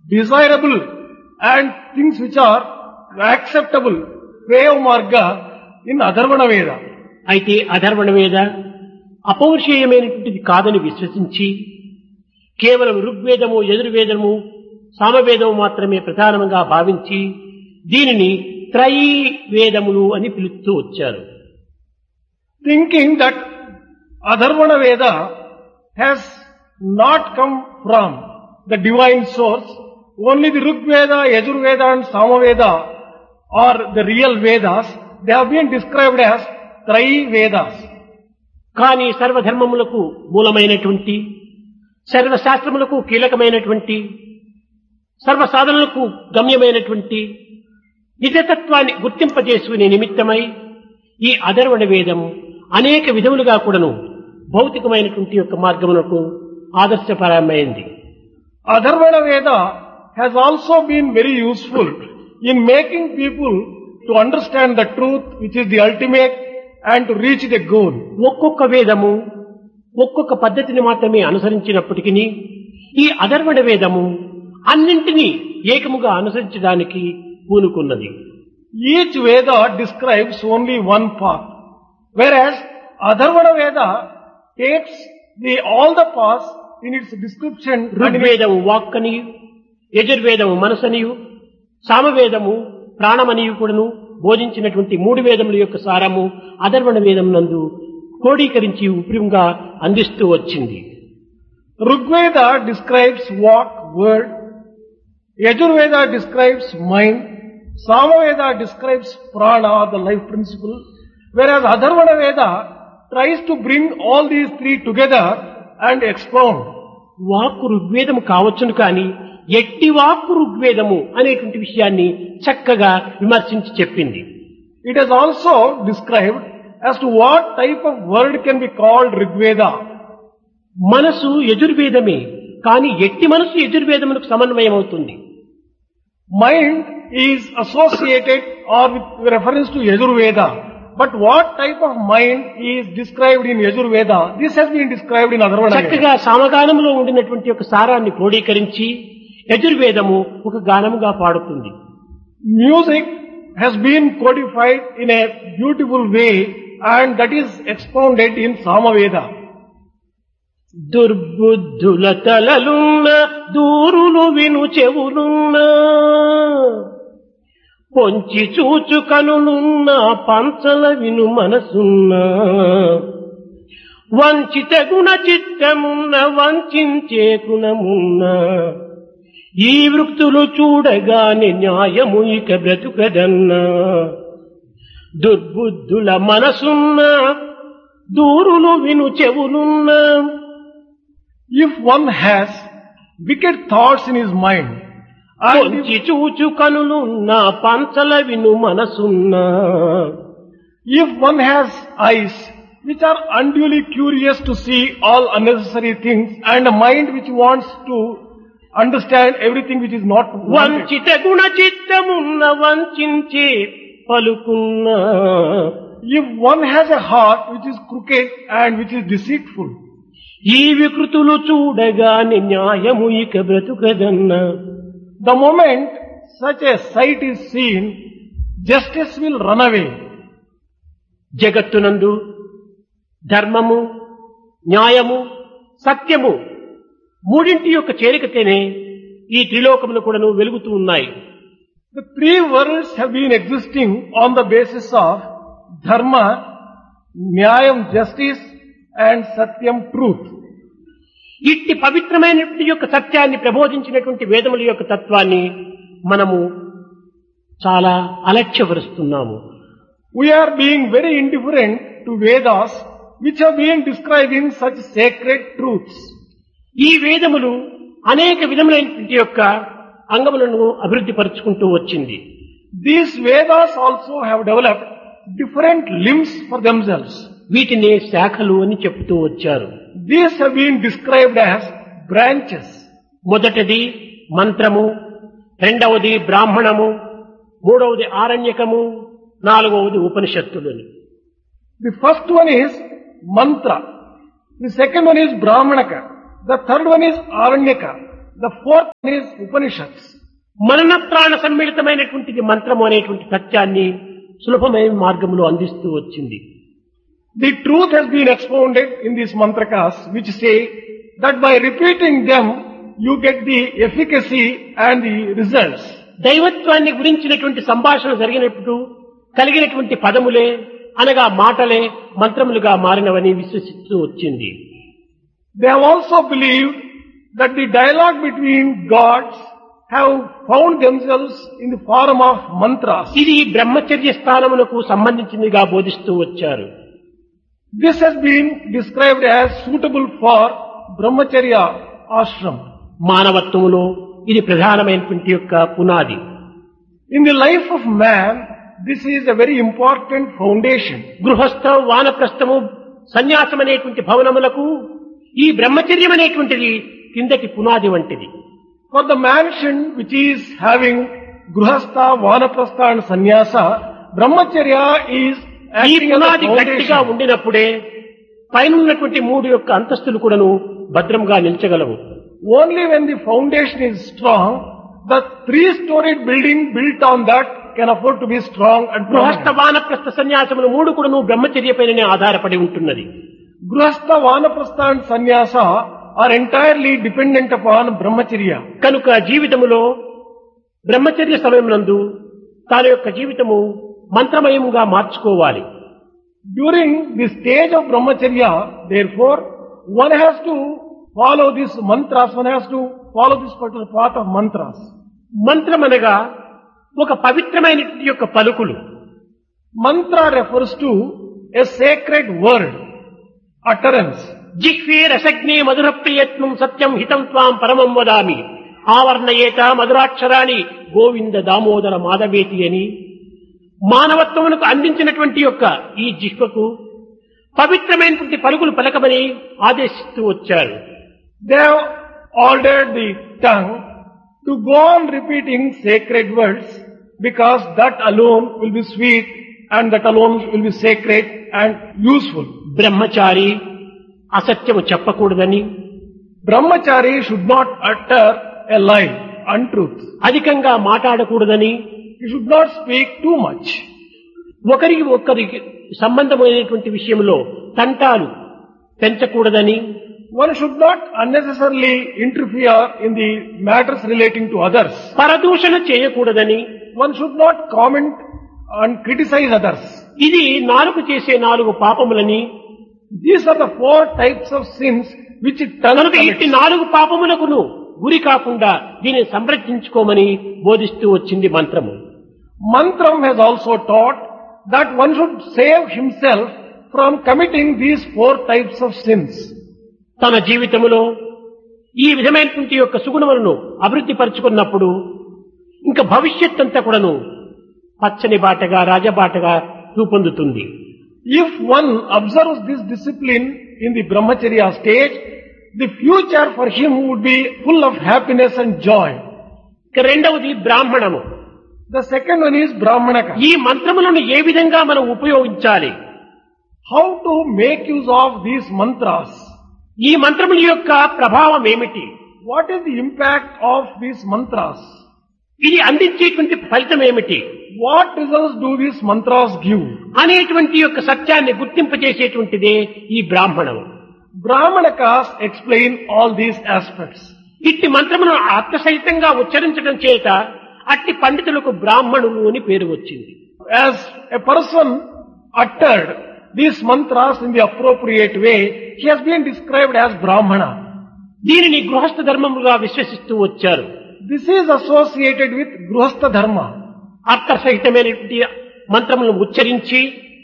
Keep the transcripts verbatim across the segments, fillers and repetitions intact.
desirable and things which are acceptable way of marga in Atharvana Veda. అయితే అధర్వణ వేద అపౌరుషేయమైనటువంటిది కాదని విశ్వసించి కేవలం ఋగ్వేదము యజుర్వేదము సామవేదము మాత్రమే ప్రధానంగా భావించి దీనిని త్రయీ వేదములు అని పిలుస్తూ వచ్చారు. Thinking that Atharvana Veda has not come from the divine source, only the Rig Veda, Yajur Veda and Samaveda are the real Vedas. They have been described as Trayi Vedas. కానీ సర్వధర్మములకు మూలమైనటువంటి సర్వశాస్త్రములకు కీలకమైనటువంటి సర్వసాధనలకు గమ్యమైనటువంటి నిజతత్వాన్ని గుర్తింపజేసుకునే నిమిత్తమై ఈ అధర్వణ వేదం అనేక విధములుగా కూడాను భౌతికమైనటువంటి యొక్క మార్గమునకు ఆదర్శపరమైంది. Atharvana Veda has also been very useful in making people to understand the truth which is the ultimate and to reach the goal. ఒక్కొక్క వేదము ఒక్కొక్క పద్ధతిని మాత్రమే అనుసరించినప్పటికీ ఈ అధర్వణ వేదము అన్నింటినీ ఏకముగా అనుసరించడానికి పూనుకున్నది. Each Veda describes only one path, whereas Atharvana Veda takes the all the paths in its description. ఋగ్వేదము వాక్కనియు, యజుర్వేదము మనసనియు, సామవేదము ప్రాణమనియు కూడాను బోధించినటువంటి మూడు వేదముల యొక్క సారము అధర్వణ వేదం నందు క్రోడీకరించి ఉప్రియంగా అందిస్తూ వచ్చింది. Rigveda describes walk, word. Yajurveda describes mind. Samaveda describes prana, the life principle. Whereas Atharvana Veda tries to bring all these three together and expound. వాక్కు ఋగ్వేదము కావచ్చును కానీ ఎట్టి వాక్కు ఋగ్వేదము అనేటువంటి విషయాన్ని చక్కగా విమర్శించి చెప్పింది. It is also described as to what type of word can be called Rigveda. మనసు యజుర్వేదమే కానీ ఎట్టి మనసు యజుర్వేదమునకు సమన్వయం అవుతుంది. Mind is associated or with reference to Yajurveda. But what type of mind is described in Yajurveda? This has been described in Atharvana Veda. చక్కగా సమగానములో ఉండినటువంటి ఒక సారాన్ని క్రోడీకరించి యజుర్వేదము ఒక గానముగా పాడుతుంది. Music has been codified in a beautiful way and that is expounded in Samaveda. దుర్బుద్ధుల తలలున్న దూరులు విను చెవులున్న పొంచి చూచు కనులున్న పంచల విను మనసున్న వంచిత గుణ చిత్తమున్న వంచే గుణమున్న ఈ వృత్తులు చూడగానే న్యాయము ఇక బ్రతుకదన్నా దుర్బుద్ధుల మనసున్న దూరులు విను చెవులున్న. If one has wicked thoughts in his mind, పొంచి చూచు కనులున్న పంచల విను మనసున్న, if one has eyes which are unduly curious to see all unnecessary things and a mind which wants to understand everything which is not wanted, వంచిత Guna చిత్తమున్న వంచే పలుకున్న, if one has a heart which is crooked and which is deceitful, ఈ వికృతులు చూడగానే న్యాయము ఇక బ్రతుకదన్నా. the moment such a sight is seen, justice will run away. జగత్తునందు ధర్మము, న్యాయము, సత్యము మూడింటి యొక్క చేరికతేనే ఈ త్రిలోకములు కూడాను వెలుగుతూ ఉన్నాయి. The three worlds have been existing on the basis of dharma, nyayam, justice and satyam, truth. ఇట్టి పవిత్రమైనటువంటి యొక్క సత్యాన్ని ప్రబోధించినటువంటి వేదముల యొక్క తత్వాన్ని మనము చాలా అలక్ష్యపరుస్తున్నాము. We are being very indifferent to Vedas which have been describing such sacred truths. ఈ వేదములు అనేక విధములైనటువంటి యొక్క అంగములను అభివృద్ధి పరుచుకుంటూ వచ్చింది. These Vedas also have developed different limbs for themselves. వీటిని శాఖలు అని చెప్తూ వచ్చారు. These have been described as branches. మొదటిది మంత్రము, రెండవది బ్రాహ్మణము, మూడవది ఆరణ్యకము, నాలుగవది ఉపనిషత్తులని. The first one is mantra. The second one is brahmanaka. The third one is aranyaka. The fourth is Upanishads. మననత్రాణ సమ్మిళితమైనటువంటిది మంత్రము అనేటువంటి సత్యాన్ని సులభమైన మార్గంలో అందిస్తూ వచ్చింది. The truth has been expounded in these mantrakas, which say that by repeating them, you get the efficacy and the results. దైవత్వాన్ని గురించినటువంటి సంభాషణ జరిగినప్పుడు కలిగినటువంటి పదములే అనగా మాటలే మంత్రములుగా మారినవని విశ్వసిస్తూ వచ్చింది. They have also believed that the dialogue between gods have found themselves in the form of mantras. ఇది బ్రహ్మచర్య స్థానములకు సంబంధించిందిగా బోధిస్తూ వచ్చారు. This has been described as suitable for brahmacharya ashram. మానవత్వములో ఇది ప్రధానమైనటువంటి యొక్క పునాది. In the life of man, this is a very important foundation. గృహస్థం, వానప్రస్థము, సన్యాసం అనేటువంటి భవనములకు ఈ బ్రహ్మచర్యం అనేటువంటిది కిందటి పునాది వంటిది. For the mansion which is having grihastha, vanaprastha and sannyasa, brahmacharya is ఈ acting as a పునాది గట్టిగా foundation. ఉండినప్పుడే పైన ఉన్నటువంటి మూడు యొక్క అంతస్తులు కూడాను భద్రంగా నిల్చగలవు. Only when the foundation is strong, the three-storied building built on that can afford to be strong and గృహస్థ, permanent. వానప్రస్థ, సన్యాసములు మూడు కూడాను బ్రహ్మచర్య పైననే ఆధారపడి ఉంటున్నది. Grihastha, vanaprastha and sannyasa are entirely dependent upon brahmacharya. కనుక జీవితములో బ్రహ్మచర్య సమయమునందు తాను యొక్క జీవితము మంత్రమయముగా మార్చుకోవాలి. During the stage of brahmacharya, therefore, one has to follow these mantras, one has to follow this particular path of mantras. మంత్రమనగా ఒక పవిత్రమైనటువంటి యొక్క పలుకులు. Mantra refers to a sacred word, utterance. జిహ్వే రసజ్ఞే మధుర ప్రియత్వం సత్యం హితం త్వాం పరమం వదామి ఆవర్ణయేత మధురాక్షరాన్ని గోవింద దామోదర మాధవేతి అని మానవత్వమునకు అందించినటువంటి యొక్క ఈ జిహ్వకు పవిత్రమైనటువంటి పలుకులు పలకమని ఆదేశిస్తూ వచ్చారు. They have ordered the tongue to go on repeating sacred words because that alone will be sweet and that alone will be sacred and useful. బ్రహ్మచారి అసత్యము చెప్పకూడదని, Brahmachari should not utter a lie, untruth. అధికంగా మాట్లాడకూడదని, He should not speak too much. ఒకరికి ఒకరికి సంబంధమైనటువంటి విషయంలో తంటాలు పెంచకూడదని, One should not unnecessarily interfere in the matters relating to others. పరదూషణ చేయకూడదని, One should not comment and criticize others. ఇది నాలుగు చేసే నాలుగు పాపములని, These are the four types of sins which tongue కనుక ఇట్టి commits. నాలుగు పాపములకును గురి కాకుండా దీనిని సంరక్షించుకోమని బోధిస్తూ వచ్చింది మంత్రము. Mantram has also taught that one should save himself from committing these four types of sins. తన జీవితములో ఈ విధమైనటువంటి యొక్క సుగుణములను అభివృద్ధి పరుచుకున్నప్పుడు ఇంకా భవిష్యత్ అంతా కూడాను పచ్చని బాటగా, రాజబాటగా రూపొందుతుంది. If one observes this discipline in the brahmacharya stage, the future for him would be full of happiness and joy. ఇక రెండవది బ్రాహ్మణము. The second one is brahmanaka. ఈ మంత్రములను ఏ విధంగా మనం ఉపయోగించాలి, How to make use of these mantras? ఈ మంత్రముల యొక్క ప్రభావం ఏమిటి, What is the impact of these mantras? ఇది అందించేటువంటి ఫలితం ఏమిటి What results do these mantras give? అనేటువంటి యొక్క సత్యాన్ని గుర్తింపజేసేటువంటిదే ఈ బ్రాహ్మణం. Brahmanakas explain all these aspects. ఇట్టి మంత్రములను ఆత్మసహితంగా ఉచ్చరించడం చేత అట్టి పండితులకు బ్రాహ్మణులు అని పేరు వచ్చింది. As a person uttered these mantras in the appropriate way, he has been described as Brahmana. దీనిని గృహస్థ ధర్మముగా విశ్వసిస్తూ వచ్చారు. This is associated with Grihastha Dharma. అర్థసహితమైనటువంటి మంత్రములను ఉచ్చరించి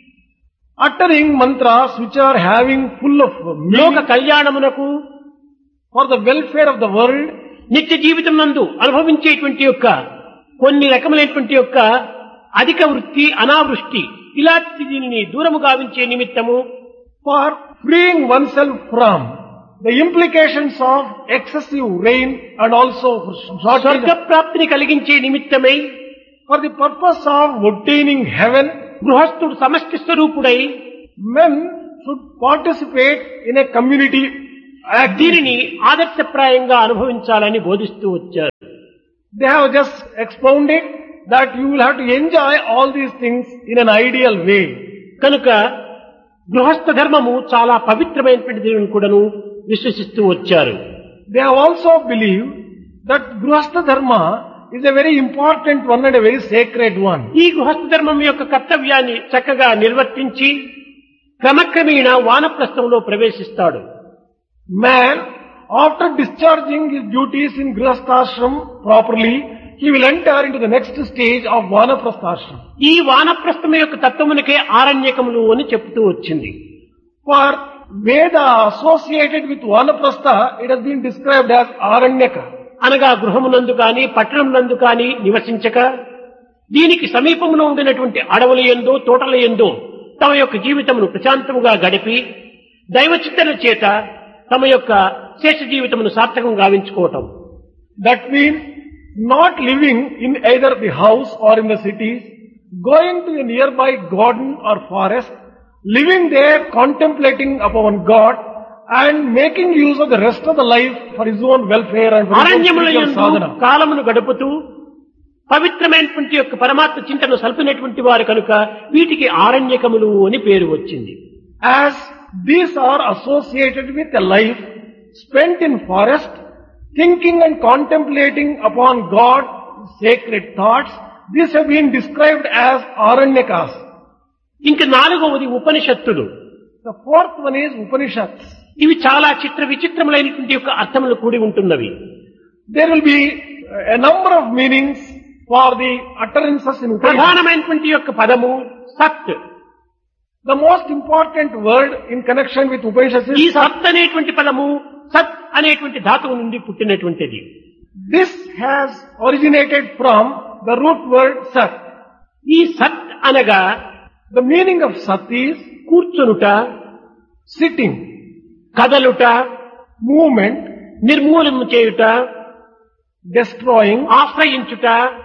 Uttering mantras which are having full of లోక meaning కళ్యాణమునకు, for the welfare of the world, నిత్య జీవితం నందు అనుభవించేటువంటి యొక్క కొన్ని రకములైనటువంటి యొక్క అధిక వృత్తి, అనావృష్టి ఇలాంటి దీనిని దూరము గావించే నిమిత్తము, for freeing oneself from the implications of excessive rain and also for shortage స్వర్గ of- ప్రాప్తిని కలిగించే నిమిత్తమై for the purpose of obtaining heaven, గృహస్థుడు సమష్టి స్వరూపుడై men should participate in a community దీనిని ఆదర్శప్రాయంగా అనుభవించాలని బోధిస్తూ వచ్చారు. They have just expounded that you will have to enjoy all these things in an ideal way. కనుక గృహస్థ ధర్మము చాలా పవిత్రమైనటువంటిది అని కూడాను విశ్వసిస్తూ వచ్చారు. They have also believed that Grihastha Dharma is a very important one and a very sacred one. ఈ గృహస్థ ధర్మం యొక్క కర్తవ్యాన్ని చక్కగా నిర్వర్తించి క్రమక్రమేణా వానప్రస్థంలో ప్రవేశిస్తాడు. Man, after discharging his duties in Grihasthashram properly, he will enter into the next stage of Vanaprasthashram. ఈ వానప్రస్థం యొక్క తత్వమునకే ఆరణ్యకములు అని చెప్తూ వచ్చింది. For Veda associated with Vanaprastha, it has been described as Aranyaka. అనగా గృహమునందు కాని పట్టణమునందు కాని నివసించక దీనికి సమీపంలో ఉండినటువంటి అడవుల యందో తోటల యందో తమ యొక్క జీవితమును ప్రశాంతముగా గడిపి దైవ చింతన చేత తమ యొక్క శేష జీవితమును సార్థకం గావించుకోవటం. That means not living in either the house or in the cities, going to a nearby garden or forest, living there contemplating upon God and making use of the rest of the life for his own welfare and for his own అరణ్యముల spiritual యందు sadhana. కాలమును గడుపుతూ పవిత్రమైనటువంటి యొక్క పరమాత్మ చింతను సల్పినటువంటి వారు కనుక వీటికి ఆరణ్యకములు అని పేరు వచ్చింది. As these are associated with a life spent in forest, thinking and contemplating upon God, sacred thoughts, these have been described as Aranyakas. ఇంక నాలుగవది ఉపనిషత్తులు. The fourth one is Upanishads. ఇవి చాలా చిత్ర విచిత్రములైనటువంటి యొక్క అర్థములు కూడి ఉంటున్నవి. There will be a number of meanings for the utterances in Upanishads. ప్రధానమైనటువంటి యొక్క పదము సత్. The most important word in connection with Upanishads ఈ is Sat. సత్ అనేటువంటి పదము సత్ అనేటువంటి ధాతువు నుండి పుట్టినటువంటిది. This has originated from the root word Sat. ఈ సత్ అనగా The meaning of Sat is కూర్చొనుట, sitting, కదలుట, movement, నిర్మూలము చేయుట, destroying, ఆశ్రయించుట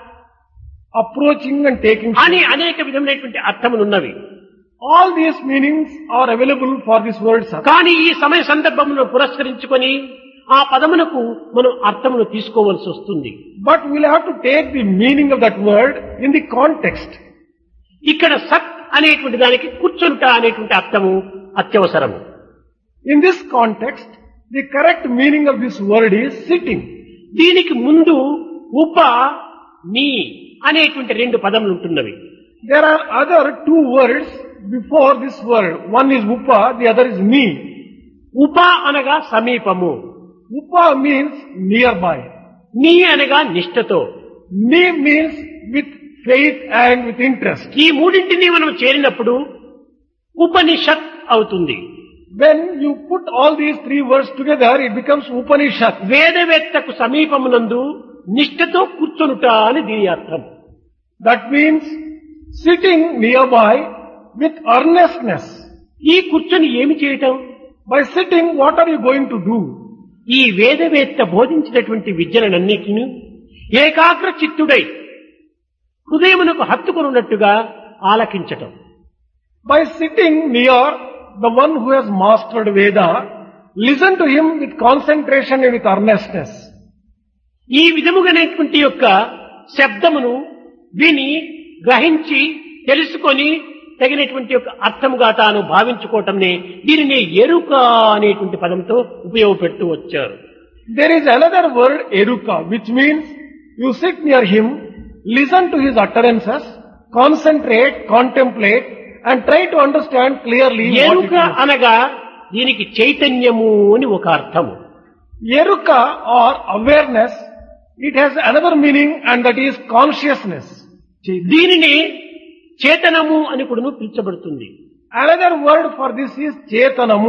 approaching and taking అని shape. అనేక విధమైనటువంటి అర్థములున్నవి. All these meanings are available for this word Sat. కానీ ఈ సమయ సందర్భమును పురస్కరించుకొని ఆ పదమునకు మనం అర్థమును తీసుకోవలసి వస్తుంది. But we'll have to take the meaning of that word in the context. ఇక్కడ సత్ అనేటువంటి దానికి కూర్చొనుట అనేటువంటి అర్థము అత్యవసరము. In this context, the correct meaning of this word is sitting. దీనికి ముందు ఉప నీ అనేటువంటి రెండు పదములు ఉంటున్నవి. There are other two words before this word. One is Upa, the other is me. ఉప అనగా సమీపము, Upa means nearby. నీ అనగా నిష్ఠతో. Me means with faith and with interest. ఈ మూడింటిని మనం చేరినప్పుడు ఉపనిషత్ అవుతుంది. When you put all these three words together, it becomes Upanishad. వేదవేత్తకు సమీపమునందు నిష్ఠతో కూర్చొనుట అని దీని అర్థం. That means sitting nearby with earnestness. ఈ కూర్చొని ఏమి చేయటం? By sitting, what are you going to do? ఈ వేదవేత్త బోధించినటువంటి విద్యలనన్నిటిని ఏకాగ్ర చిత్తుడై హృదయమునకు హత్తుకొనున్నట్టుగా ఆలకించటం. By sitting near the one who has mastered Veda, listen to him with concentration and with earnestness. ఈ విధముగానేటువంటి యొక్క శబ్దమును విని గ్రహించి తెలుసుకొని తగినటువంటి యొక్క అర్థముగా తాను భావించుకోవటంనే దీనిని ఎరుక అనేటువంటి పదంతో ఉపయోగపెడుతూ వచ్చారు. There is another word, eruka, which means you sit near him, listen to his utterances, concentrate, contemplate, and try to understand clearly what it ఎరుక means. అనగా దీనికి చైతన్యము అని ఒక అర్థము. Eruka or awareness, it has another meaning and that is consciousness. దీనిని చేతనము అని కూడా పిలుచబడుతుంది. Another word for this is Chetanamu.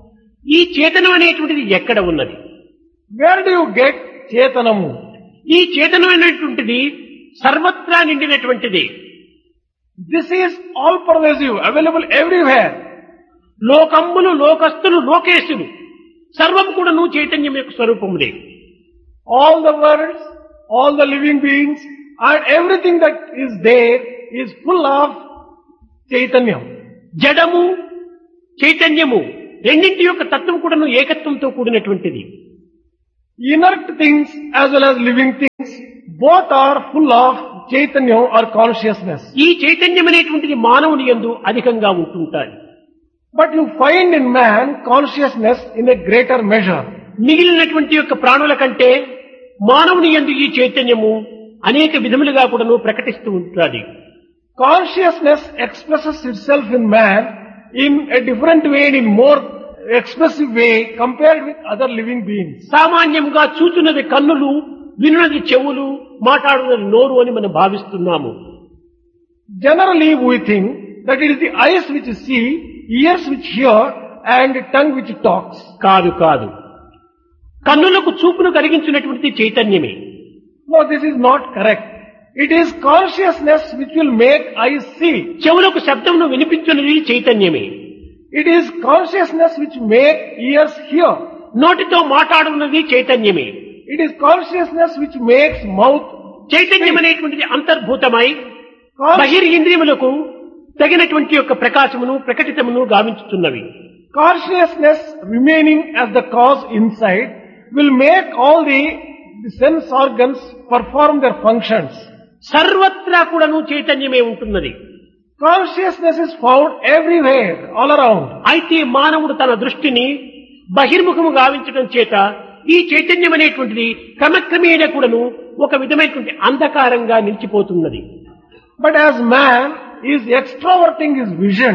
ఈ చేతనం అనేటువంటిది ఎక్కడ ఉన్నది? Where do you get Chetanamu? ఈ చేతనం అనేటువంటిది సర్వత్రా నిండినటువంటిది. This is all pervasive, available everywhere. లోకమ్ములు, లోకస్తులు, లోకేశులు సర్వం కూడాను చైతన్యం యొక్క స్వరూపములే. All the worlds, all the living beings, and everything that is there is full of Chaitanya. జడము, చైతన్యము రెండింటి యొక్క తత్వం కూడాను ఏకత్వంతో కూడినటువంటిది. Inert things as well as living things, both are full of Chaitanya or consciousness. ఈ చైతన్యం అనేటువంటిది మానవుని యందు అధికంగా ఉంటుంటాయి. But you find in man consciousness in a greater measure. మిగిలినటువంటి యొక్క ప్రాణుల కంటే మానవుని యందు ఈ చైతన్యము అనేక విధములుగా కూడాను ప్రకటిస్తూ ఉంటుంది. Consciousness expresses itself in man in a different way and in more expressive way compared with other living beings. సామాన్యంగా చూచున్నది కన్నులు, వినున్నది చెవులు, మాట్లాడున్నది నోరు అని మనం భావిస్తున్నాము. Generally we think that it is the eyes which see, ears which hear and tongue which talks. కాదు కాదు, కన్నులకు చూపును కలిగించినటువంటి చైతన్యమే. No, this is not correct. It is consciousness which will make eyes see. చెవులకు శబ్దమును వినిపించున్నది చైతన్యమే. It is consciousness which make ears hear. నోటితో మాట్లాడున్నది చైతన్యమే. It is consciousness which makes mouth. చైతన్యం అనేటువంటిది అంతర్భూతమై Con- బహిరింద్రియములకు తగినటువంటి యొక్క ప్రకాశమును ప్రకటితమును గావించుతున్నవి. Consciousness remaining as the cause inside will make all the, the sense organs perform their functions. సర్వత్రా కూడాను చైతన్యమే ఉంటున్నది. Consciousness is found everywhere, all around. అయితే మానవుడు తన దృష్టిని బహిర్ముఖము గావించడం చేత ఈ చైతన్యం అనేటువంటిది క్రమక్రమేణ కూడాను ఒక విధమైనటువంటి అంధకారంగా నిలిచిపోతున్నది. But as man is extroverting his vision,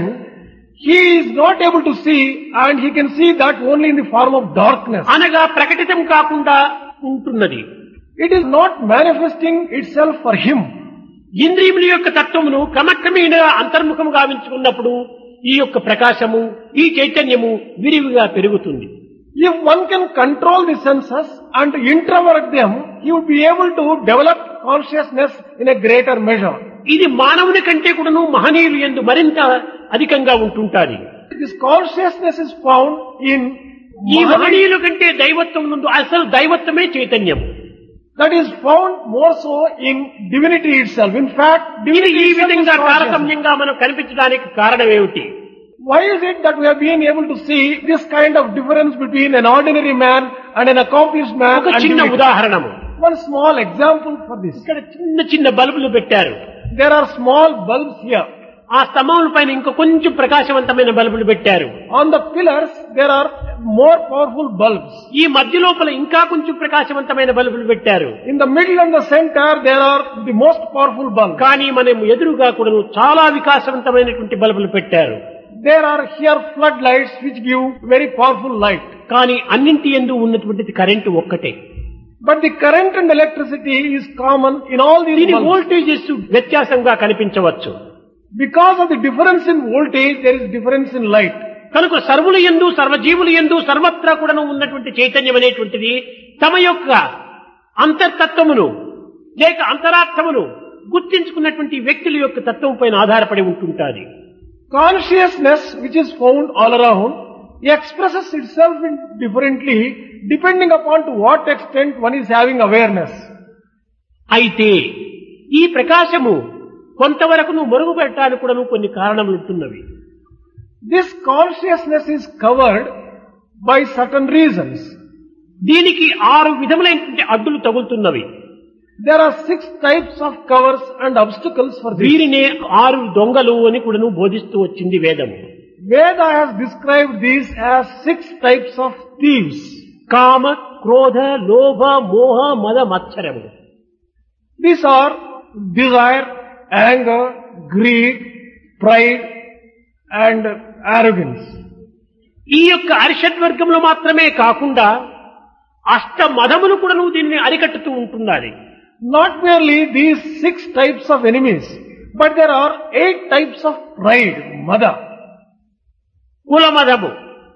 he is not able to see and he can see that only in the form of darkness. అనగా ప్రకటితం కాకుండా ఉంటున్నది. It is not manifesting itself for him. ఇంద్రియముల యొక్క తత్వమును క్రమక్రమేణ అంతర్ముఖము గావించుకున్నప్పుడు ఈ యొక్క ప్రకాశము, ఈ చైతన్యము విరివిగా పెరుగుతుంది. If one can control the senses and introvert them, he would be able to develop consciousness in a greater measure. ఇది మానవుని కంటే కూడాను మహనీయులు యందు మరింత అధికంగా ఉంటుంటాది. This consciousness is found in ఈ Mahavir, మహనీయుల కంటే దైవత్వం నుండి అసలు దైవత్వమే చైతన్యం. that is found more so in divinity itself. In fact, ఇది divinity ఈ itself is విధంగా consciousness. తారతమ్యంగా మనం కనిపించడానికి కారణం ఏమిటి? Why is it that we have been able to see this kind of difference between an ordinary man and an accomplished man? ఒక and చిన్న divinity? ఉదాహరణము. One small example for this. ఇక్కడ చిన్న చిన్న బల్బులు పెట్టారు. There are small bulbs here. ఆ స్తంభముల పైన ఇంకా కొంచెం ప్రకాశవంతమైన బల్బులు పెట్టారు. On the pillars, there are more powerful bulbs. ఈ మధ్య లోపల ఇంకా కొంచెం ప్రకాశవంతమైన బల్బులు పెట్టారు. In the middle and the center, there are the most powerful bulbs. కానీ మనం ఎదురుగా కూడా చాలా వికాసవంతమైనటువంటి బల్బులు పెట్టారు. There are here floodlights which give very powerful light. కానీ అన్నింటి యందు ఉన్నటువంటిది కరెంటు ఒక్కటే. But the current and electricity is common in all these దీని bulbs. వోల్టేజెస్ వ్యత్యాసంగా కనిపించవచ్చు. Because of the difference in voltage, there is difference in light. కనుక సర్వుల యందు సర్వజీవుల యందు సర్వత్రా కూడా ఉన్నటువంటి చైతన్యం అనేటువంటిది తమ యొక్క అంతర్తత్వమును లేక అంతరార్థమును గుర్తించుకున్నటువంటి వ్యక్తుల యొక్క తత్వం పైన ఆధారపడి ఉంటుంటాది. Consciousness, which is found all around, expresses itself in differently depending upon to what extent one is having awareness. అయితే ఈ ప్రకాశము కొంతవరకు మరుగుపెట్టడానికి కూడా కొన్ని కారణములు ఉంటున్నవి. This consciousness is covered by certain reasons. దీనికి ఆరు విధములైనటువంటి అడ్డులు తగులుతున్నవి. There are six types of covers and obstacles for this. వీరినే ఆరు దొంగలు అని కూడా బోధిస్తూ వచ్చింది వేదము. Veda has described these as six types of thieves. కామ, క్రోధ, లోభ, మోహ, మద, మత్సరము. These are desire, anger, greed, pride and arrogance. ఈ యొక్క అరిషడ్వర్గంలో మాత్రమే కాకుండా అష్ట మదములు కూడా నువ్వు దీన్ని అరికట్టుతూ ఉంటున్నది. Not merely these six types of enemies, but there are eight types of pride, mada. కులమదము,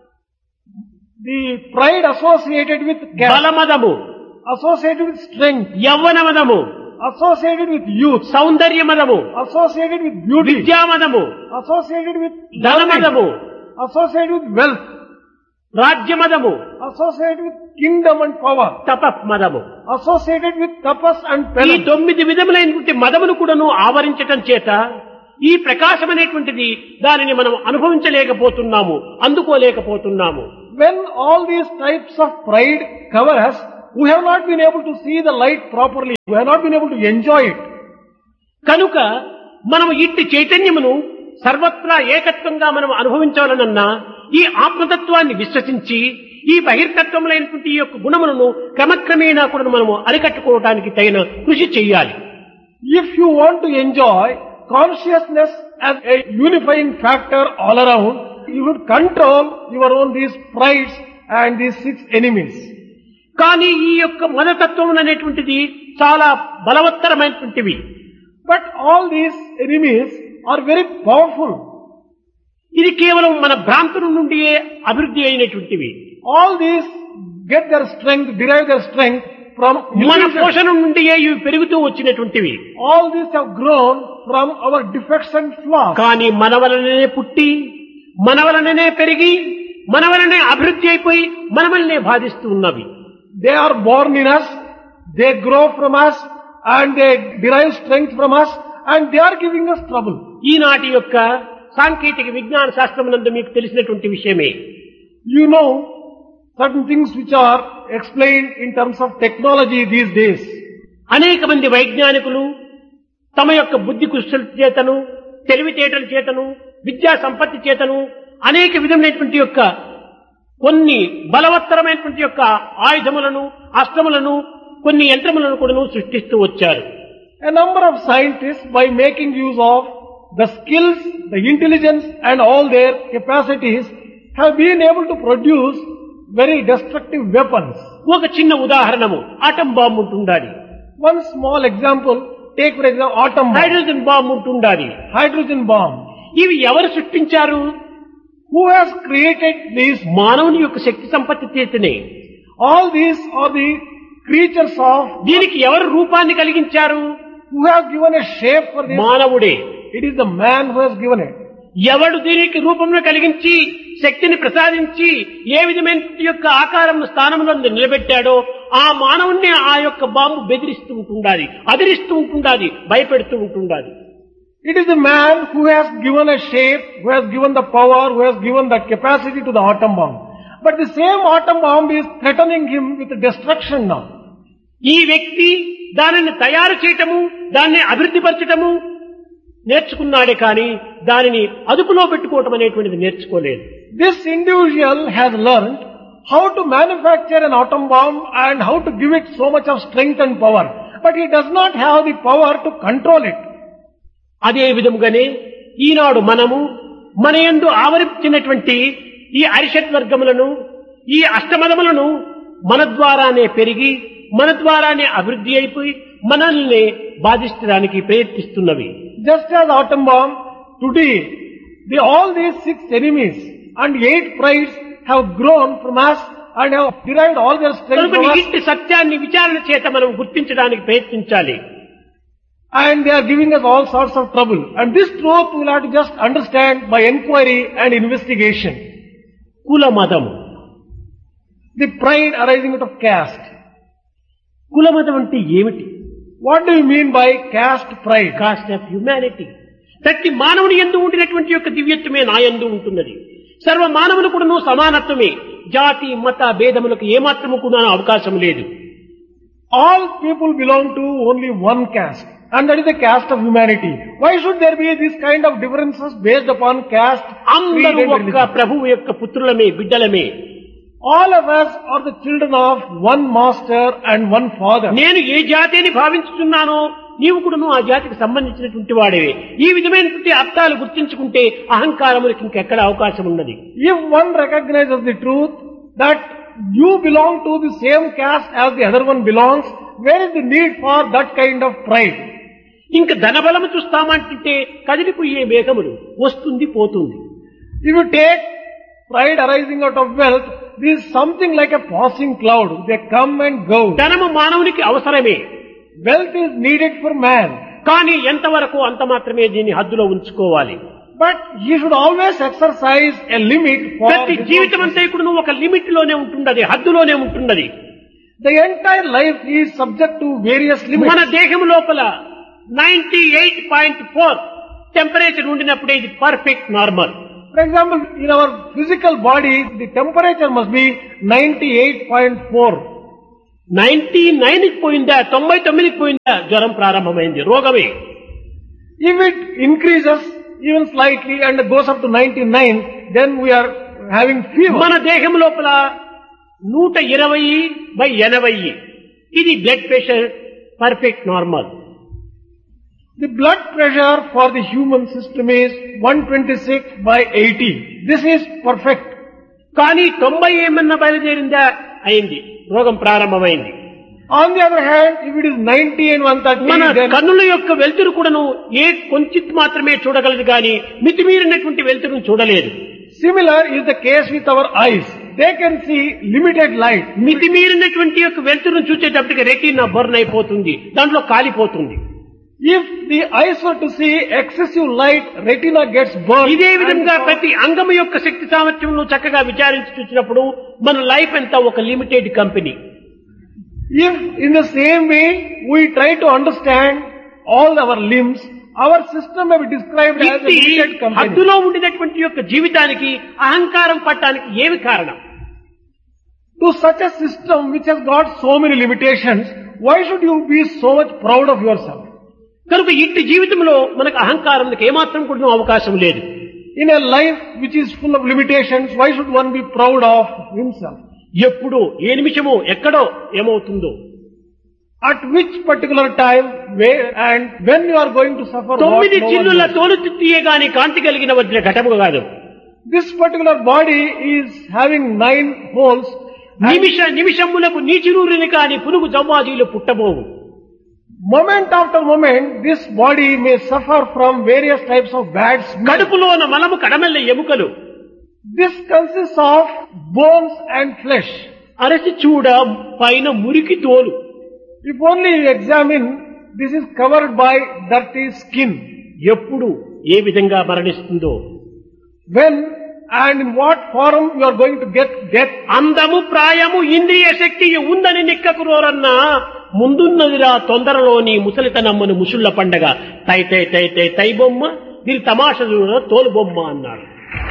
The pride associated with caste, బలమదము, associated with strength, యవ్వనమదము, associated with youth, సౌందర్యమదము, associated with beauty, విద్యామదము, associated with ధనమదము, associated with wealth, రాజ్యమదము, associated with kingdom and power, తపమదము. associated with tapas and ఈ penance. తొమ్మిది విధములైనటువంటి మదమును కూడాను ఆవరించటం చేత ఈ ప్రకాశం అనేటువంటిది దానిని మనం అనుభవించలేకపోతున్నాము, అందుకోలేకపోతున్నాము. When all these types of pride cover us, we have not been able to see the light properly. We have not been able to enjoy it. కనుక మనం ఇట్టి చైతన్యమును సర్వత్రా ఏకత్వంగా మనం అనుభవించాలనన్నా ఈ ఆత్మతత్వాన్ని విశ్వసించి ఈ బహిర్తత్వములైనటువంటి ఈ యొక్క గుణములను క్రమక్రమేణా కూడా మనము అరికట్టుకోవడానికి తగిన కృషి చేయాలి. If you want to enjoy consciousness as a unifying factor all around, you would control your own these prides and these six enemies. కానీ ఈ యొక్క మనతత్వం అనేటువంటిది చాలా బలవత్తరమైనటువంటివి. But all these enemies are very powerful. ఇది కేవలం మన భ్రాంతుల నుండియే అభివృద్ధి అయినటువంటివి. All these get their strength, derive their strength from మన illusion. పోషణ నుండియే ఇవి పెరుగుతూ వచ్చినటువంటివి. All these have grown from our defects and flaws. కానీ మన వలననే పుట్టి, మన వలననే పెరిగి, మన వలనే అభివృద్ధి అయిపోయి మన వలనే బాధిస్తూ ఉన్నవి. They are born in us, they grow from us, and they derive strength from us, and they are giving us trouble. ఈనాటి యొక్క సాంకేతిక విజ్ఞాన శాస్త్రమునందు మీకు తెలిసినటువంటి విషయమే. You know certain things which are explained in terms of technology these days. అనేక మంది వైజ్ఞానికులు తమ యొక్క బుద్ధి కుశల చేతను, తెలివితేటల చేతను, విద్యా సంపత్తి చేతను అనేక విధమైనటువంటి యొక్క కొన్ని బలవత్తరమైనటువంటి యొక్క ఆయుధములను, అస్త్రములను, కొన్ని యంత్రములను కూడా సృష్టిస్తూ వచ్చారు. A number of scientists, by making use of the skills, the intelligence and all their capacities, have been able to produce very destructive weapons. ఒక చిన్న ఉదాహరణము ఆటం బాంబు ఉంటుండాలి. One small example, take for example atom bomb, hydrogen bomb ఉంటుండాలి. hydrogen bomb. ఇవి ఎవరు సృష్టించారు? Who has created these? మానవుని యొక్క శక్తి సంపత్తి చేతనే. All these are the creatures of, దీనికి ఎవరు రూపాన్ని కలిగించారు? who has given a shape for this? మానవుడే. It is the man who has given it. ఎవడు దీనికి రూపంలో కలిగించి శక్తిని ప్రసాదించి ఏ విధమైన యొక్క ఆకారం స్థానంలో నిలబెట్టాడో ఆ మానవుణ్ణి ఆ యొక్క బాంబు బెదిరిస్తూ ఉంటుండాలి, అదిరిస్తూ ఉంటుండాలి, భయపెడుతూ ఉంటుండాలి. It is the man who has given a shape, who has given the power, who has given the capacity to the atom bomb. But the same atom bomb is threatening him with destruction now. ఈ వ్యక్తి దానిని తయారు చేయటము, దాన్ని అభివృద్ధి పరచటము నేర్చుకున్నాడే కానీ దానిని అదుపులో పెట్టుకోవటం అనేటువంటిది నేర్చుకోలేదు. This individual has learned how to manufacture an atom bomb and how to give it so much of strength and power. But he does not have the power to control it. అదే విధముగానే ఈనాడు మనము మన యందు ఆవరించినటువంటి ఈ అరిషత్ వర్గములను, ఈ అష్టమదములను మన ద్వారానే పెరిగి, మన ద్వారానే అభివృద్ధి అయిపోయి మనల్ని బాధించడానికి ప్రయత్నిస్తున్నవి. Just as atom bomb, today, the, all these six enemies and eight prides have grown from us and have derived all their strength from కనుక us, ఇట్టి సత్యాన్ని విచారణ చేత మనం గుర్తించడానికి ప్రయత్నించాలి. and they are giving us all sorts of trouble. And this truth we will have to just understand by inquiry and investigation. కుల మతము. The pride arising out of caste. కుల మతం అంటే ఏమిటి? What do you mean by caste pride? Cost of humanity. ప్రతి మానవుని యందు ఉండినటువంటి యొక్క దివ్యత్వమే నా యందు ఉంటున్నది. సర్వ మానవులు కూడాను సమానత్వమే. జాతి మత భేదములకు ఏమాత్రము కూడా అవకాశం లేదు. All people belong to only one caste, and that is the caste of humanity. Why should there be this kind of differences based upon caste, creed అందరూ and ఒక్క religion? ప్రభువు యొక్క పుత్రులమే, బిడ్డలమే. All of us are the children of one master and one father. నేను ఏ జాతిని భావించుతున్నానో నీవు కూడాను ఆ జాతికి సంబంధించినటువంటి వాడేవే. ఈ విధమైనటువంటి అర్థాలు గుర్తించుకుంటే అహంకారములకు ఇంకెక్కడ అవకాశం ఉన్నది. If one recognizes the truth that you belong to the same caste as the other one belongs, where is the need for that kind of pride? ఇంక ధనబలము చూస్తామంటే కదిలిపోయే మేఘములు వస్తుంది పోతుంది. If you take pride arising out of wealth, this is something like a passing cloud. They come and go. ధనము మానవునికి అవసరమే, Wealth is needed for man. కానీ ఎంతవరకు అంత మాత్రమే దీన్ని హద్దులో ఉంచుకోవాలి. But he should always exercise a limit for ప్రతి his జీవితం own- అంతా ఇప్పుడు నువ్వు ఒక లిమిట్ లోనే ఉంటున్నది, హద్దులోనే ఉంటున్నది. The entire life is subject to various మన limits. దేహం లోపల ninety eight point four temperature ఉండినప్పుడే ఇది perfect normal. For example, in our physical body, the temperature must be ninety-eight point four. Ninety nine కి పోయిందా, తొంభై తొమ్మిదికి పోయిందా, జ్వరం ప్రారంభమైంది, రోగమే. If it increases even slightly and goes up to ninety-nine, then we are having fever. మన దేహం లోపల నూట ఇరవై బై ఎనభై ఇది blood pressure perfect normal. The blood pressure for the human system is one twenty-six by eighty. This is perfect. కానీ తొంభై ఏమన్నా బయలుదేరిందా, అయింది, రోగం ప్రారంభమైంది. On the other hand, if it is ninety and one thirty, మన then కన్నుల యొక్క వెలుతురు కూడాను ఏ కొంచెం మాత్రమే చూడగలదు కానీ మితిమీరినటువంటి వెలుతురును చూడలేదు. similar is the case with our eyes. They can see limited light. మితిమీరినటువంటి యొక్క వెలుతురును చూసేటప్పటికి రెటీనా బర్న్ అయిపోతుంది, దాంట్లో కాలిపోతుంది. If the eyes were to see excessive light, retina gets burned. ఇదే విధంగా ప్రతి అంగము యొక్క శక్తి సామర్థ్యం చక్కగా విచారించి చూసినప్పుడు మన లైఫ్ అంతా ఒక limited company. If in the same way we try to understand all our limbs, our system may be described as a limited company. హద్దులో ఉండినటువంటి యొక్క జీవితానికి అహంకారం పట్టడానికి ఏమి కారణం? To such a system which has got so many limitations, why should you be so much proud of yourself? కనుక ఇట్టి జీవితంలో మనకు అహంకారానికి ఏమాత్రం కూడా అవకాశం లేదు. In a life which is full of limitations, why should one be proud of himself? ఎప్పుడు ఏ నిమిషము ఎక్కడో ఏమవుతుందో, At which particular time, where and when you are going to suffer what, తొమ్మిది no one చిల్లుల knows. తోలు తిత్తియే గాని కాంతి కలిగిన వజ్ర ఘటము కాదు. This particular body is having nine holes. నిమిష నిమిషములకు నీచిరూరిని కాని పురుగు జవ్వాజీలు పుట్టబోవు. Moment after moment, this body may suffer from various types of bad smell. కడుపులోన మలము కడమెల్ల ఎముకలు, This consists of bones and flesh. అరసి చూడ పైన మురికి తోలు. If only you examine, this is covered by dirty skin. ఎప్పుడు ఏ విధంగా మరణిస్తుందో, When and in what form you are going to get death. అందము ప్రాయము ఇంద్రియ శక్తి ఉందని నిక్కకురోరన్నా ముందున్నదిరా తొందరలోని ముసలితనమ్మను ముసుళ్ల పండగ తై తై తై తై తై బొమ్మ దీని తమాషలు తోలు బొమ్మ అన్నాడు.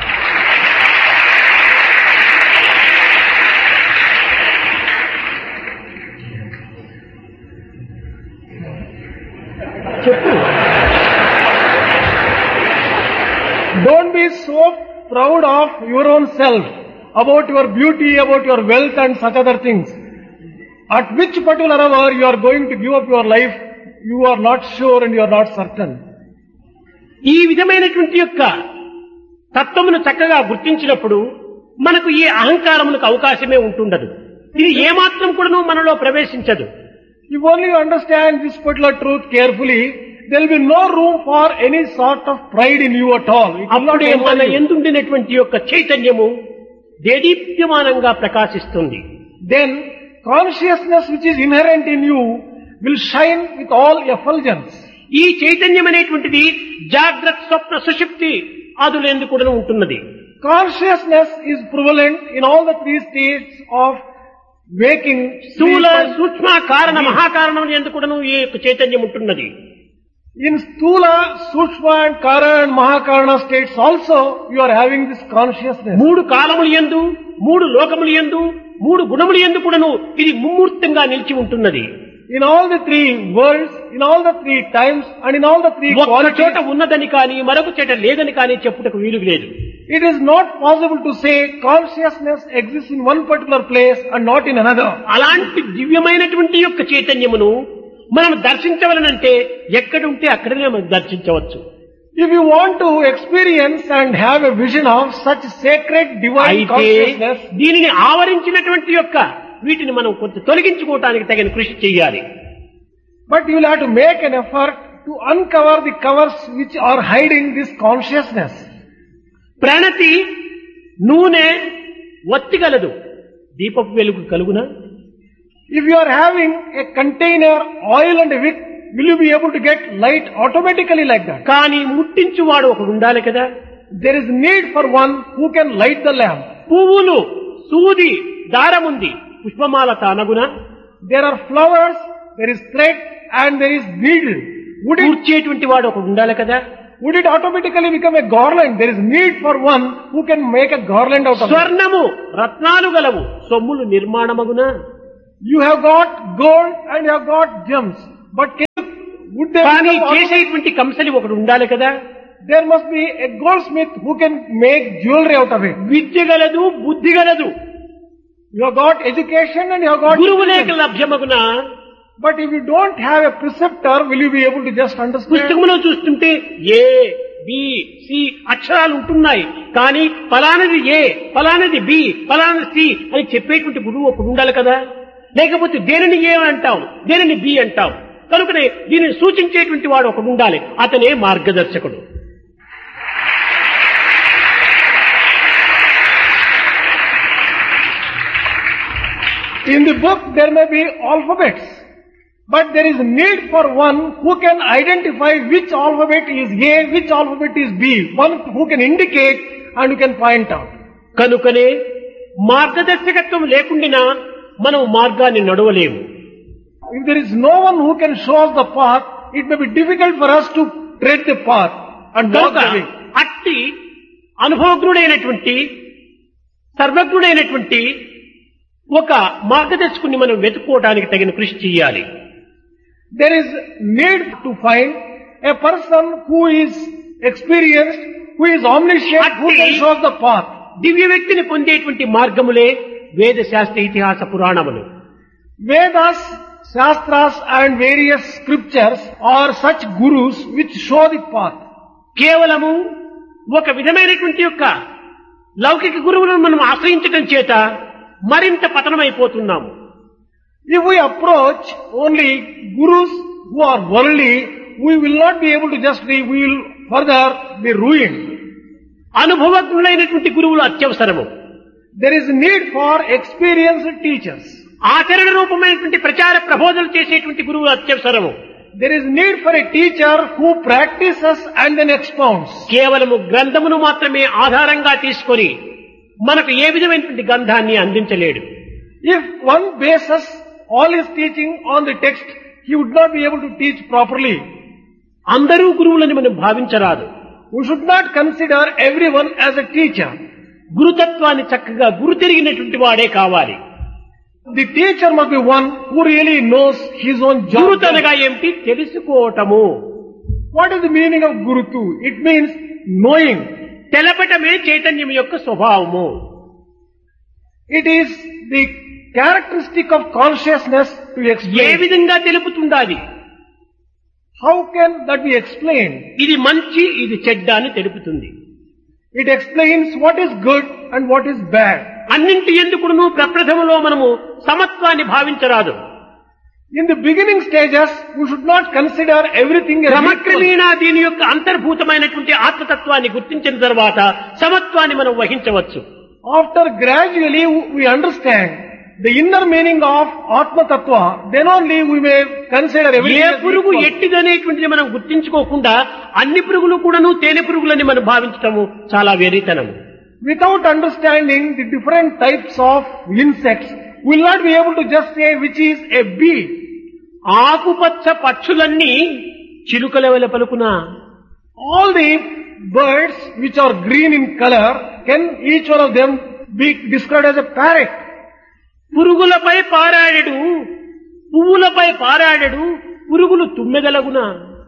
చెప్పు. Don't be so proud of your own self, about your beauty, about your wealth and such other things. At which particular hour you are going to give up your life, you are not sure and you are not certain. ఈ విధమైనటువంటి యొక్క తత్వమును చక్కగా గుర్తించినప్పుడు మనకు ఈ అహంకారములకు అవకాశమే ఉంటుండదు. ఇది ఏమాత్రం కూడా మనలో ప్రవేశించదు. If only you understand this particular truth carefully, there will be no room for any sort of pride in you at all. It will not అప్పుడే మన enter you. ఎందుండినటువంటి యొక్క చైతన్యము దేదీప్యమానంగా ప్రకాశిస్తుంది. Then consciousness which is inherent in you will shine with all effulgence. ఈ చైతన్యం అనేటువంటిది జాగ్రత్త స్వప్న సుషుప్తి ఆదులందు కూడా ఉంటున్నది. Consciousness is prevalent in all the three states of waking. స్థూల sleep and- సూక్ష్మ కారణ మహాకారణం ఎందుకు కూడా ఈ యొక్క చైతన్యం ఉంటున్నది. In Stula, Sukshma and Kara and Mahakarana states also you are having this consciousness. మూడు కాలములు యందు, మూడు లోకములు యందు, మూడు గుణములు యందు కూడాను ఇది ముమ్మూర్తంగా నిలిచి ఉంటున్నది. In all the three worlds, in all the three times and in all the three ఒక్క qualities, చోట ఉన్నదని కానీ మరొక చోట లేదని కానీ చెప్పుటకు వీలు లేదు. it is not possible to say consciousness exists in one particular place and not in another. అలాంటి దివ్యమైనటువంటి యొక్క చైతన్యమును మనం దర్శించవలనంటే ఎక్కడుంటే అక్కడనే మనం దర్శించవచ్చు. If you want to experience and have a vision of such sacred divine అయితే consciousness, దీనిని ఆవరించినటువంటి యొక్క వీటిని మనం కొంత తొలగించుకోవటానికి తగిన కృషి చేయాలి. but you will have to make an effort to uncover the covers which are hiding this consciousness. ప్రణతి నూనె ఒత్తిగలదు, దీపపు వెలుగు కలుగునా? If you are having a container, oil and a wick, will you be able to get light automatically like that? కానీ ముట్టించువాడు ఒకడు ఉండాలి కదా. There is need for one who can light the lamp. పువ్వులు, సూది, దారముంది, పుష్పమాల తానగునా? There are flowers, there is thread and there is needle. Would it, కూర్చేటువంటి వాడు ఒకడు ఉండాలి కదా. would it automatically become a garland? There is need for one who can make a garland out of it. స్వర్ణము రత్నాలు గలవు సొమ్ములు నిర్మాణమగున. You have got gold and you have got gems. But can you, would there కానీ become auto- చేసేటువంటి కంసలి ఒకడు ఉండాలి కదా. there must be a goldsmith who can make jewelry out of it. విద్య గలదు బుద్ధి గలదు. You have got education and you have got గురువు లేక intelligence. లభ్యమగున. But if you don't have a preceptor, will you be able to just understand? పుస్తకంలో చూస్తుంటే A B C అక్షరాలు ఉంటున్నాయి, కానీ ఫలానది ఏ ఫలానది బి ఫలానది సి అని చెప్పేటువంటి గురువు ఒకడు ఉండాలి కదా. లేకపోతే దేనిని ఏ అంటాం, దేనిని బి అంటాం. కనుకనే దీనిని సూచించేటువంటి వాడు ఒకడు ఉండాలి. అతనే మార్గదర్శకుడు. In the book there may be alphabets, but there is need for one who can identify which alphabet is A, which alphabet is B, one who can indicate and who can point out. కనుకనే మార్గదర్శకత్వం లేకుండా మనం మార్గాన్ని నడవలేము. If there is no one who can show us the path, it may be difficult for us to tread the path and walk కనుక the way. అట్టి అనుభవజ్ఞుడైనటువంటి సర్వజ్ఞుడైనటువంటి ఒక మార్గదర్శకుని మనం వెతుక్కోవడానికి తగిన కృషి చేయాలి. There is need to find a person who is experienced, who is omniscient, who can show us the path. దివ్య వ్యక్తిని పొందేటువంటి మార్గములే వేద శాస్త్ర ఇతిహాస పురాణములు. Vedas, Shastras and various scriptures are such gurus which show the path. కేవలము ఒక విధమైనటువంటి యొక్క లౌకిక గురువులను మనం ఆశ్రయించడం చేత మరింత పతనమైపోతున్నాము. If we approach only gurus who are worldly, we will not be able to just be, we will further be ruined. అనుభవజ్ఞులైనటువంటి గురువులు అత్యవసరము. There is need for experienced teachers. ఆచరణ రూపమైనటువంటి ప్రచార ప్రబోధనలు చేసేటువంటి గురువులు అత్యవసరము. There is need for a teacher who practices and then expounds. కేవలము గ్రంథమును మాత్రమే ఆధారంగా తీసుకొని మనకు ఏ విధమైనటువంటి గ్రంథాన్ని అందించలేడు. If one bases all his teaching on the text, he would not be able to teach properly. అందరూ గురువులని మనం భావించరాదు. We should not consider everyone as a teacher. గురుతత్వాన్ని చక్కగా గురు తిరిగినటువంటి వాడే కావాలి. The teacher must be one who really knows his own job. గురుతనగా ఏమిటి? తెలుసుకోవటము. What is the meaning of Gurutu? It means knowing. తెలపటమే చైతన్యం యొక్క స్వభావము. It is the characteristic of consciousness to A explain. విధంగా తెలుపుతుండాలి? How can that be explained? ఇది మంచి, ఇది చెడ్డ అని తెలుపుతుంది. It explains what is good and what is bad. అన్నింటి ఎందుకును ప్రప్రథమలో మనము సమత్వాన్ని భావించరాదు. In the beginning stages, we should not consider everything as equal. క్రమక్రమేణా దీని యొక్క అంతర్భూతమైనటువంటి ఆత్మతత్వాన్ని గుర్తించిన తర్వాత సమత్వాన్ని మనం వహించవచ్చు. After gradually we understand the inner meaning of Atma Tattva, then only we may consider everything A as పురుగు equal. ఎట్టిదనేటువంటిది మనం గుర్తించుకోకుండా అన్ని పురుగులు కూడాను తేనె పురుగులని మనం భావించటము చాలా వెర్రితనం. Without understanding the different types of insects, we will not be able to just say which is a bee. ఆకుపచ్చ పక్షులన్నీ చిలుకల వలె పలుకునా? All the birds which are green in color, can each one of them be described as a parrot? పురుగులపై పారాడెడు, పువ్వులపై పారాడెడు, పురుగులు తుమ్మెదలగునా?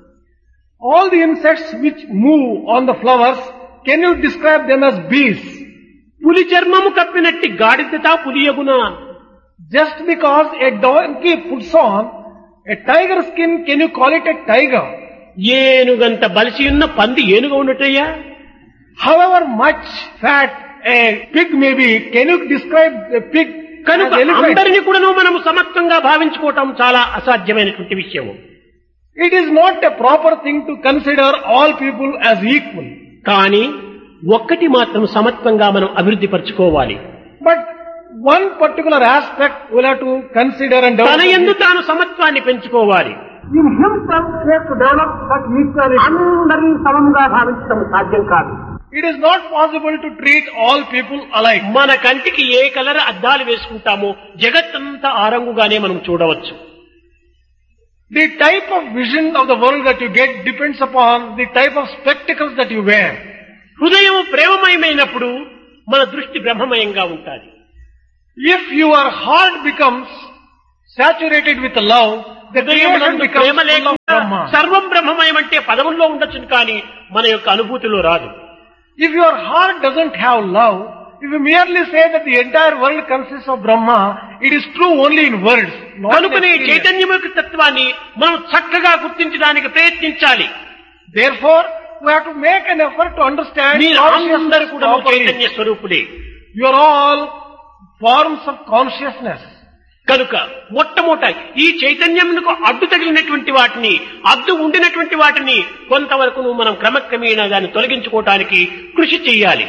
All the insects which move on the flowers, can you describe them as bees? పులి చర్మము కప్పినట్టి గాడిదత పులియగునా? Just because a donkey puts on a tiger skin, can you call it a tiger? ఏనుగంత బలిసియున్న పంది ఏనుగ ఉన్నట్టయ్యా? However much fat a pig may be, can you describe a pig కనుక as elephant? అందరినీ కూడాను మనము సమత్వంగా భావించుకోవటం చాలా అసాధ్యమైనటువంటి విషయము. It is not a proper thing to consider all people as equal. కానీ ఒక్కటి మాత్రం సమత్వంగా మనం అభివృద్ధి పరచుకోవాలి. But one particular aspect we'll have to consider and తన యందు develop. తాను సమత్వాన్ని పెంచుకోవాలి. In himself he has to develop that equality. అందరినీ సమంగా భావించడం సాధ్యం కాదు. It is not possible to treat all people alike. మన కంటికి ఏ కలర్ అద్దాలు వేసుకుంటామో జగత్తంతా ఆ రంగుగానే మనం చూడవచ్చు. The type of vision of the world that you get depends upon the type of spectacles that you wear. హృదయం ప్రేమమయమైనప్పుడు మన దృష్టి బ్రహ్మమయంగా ఉంటుంది. If your heart becomes saturated with love, the creation becomes Prema full of లేకుండా Brahma. సర్వం బ్రహ్మమయం అంటే పదముల్లో ఉండొచ్చు కానీ మన యొక్క అనుభూతిలో రాదు. If your heart doesn't have love, if you merely say that the entire world consists of Brahma, it is true only in words, not in కనుకనే experience. చైతన్యం యొక్క తత్వాన్ని మనం చక్కగా గుర్తించడానికి ప్రయత్నించాలి. Therefore, we have to make an effort to understand మీరు అందరూ consciousness కూడా properly. చైతన్య స్వరూపుడే. You are all forms of consciousness. కనుక మొట్టమొదట ఈ చైతన్యమునకు అడ్డు తగిలినటువంటి వాటిని, అడ్డు ఉండినటువంటి వాటిని కొంతవరకు మనం క్రమక్రమేణా దాన్ని తొలగించుకోవటానికి కృషి చేయాలి.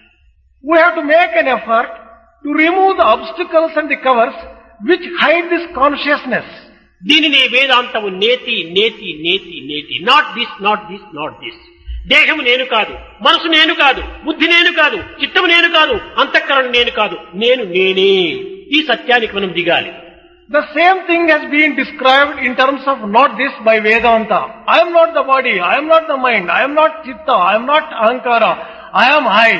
We have to make an effort to remove the obstacles and the covers which hide this consciousness. దీనినే వేదాంతము నేతి నేతి నేతి నేతి not this not this not this. దేహము నేను కాదు, మనసు నేను కాదు, బుద్ధి నేను కాదు, చిత్తము నేను కాదు, అంతఃకరణ నేను కాదు, నేను నేనే. ఈ సత్యానికి మనం దిగాలి. The same thing has been described in terms of not this by Vedanta. I am not the body, I am not the mind, I am not chitta, I am not ahankara, I am I.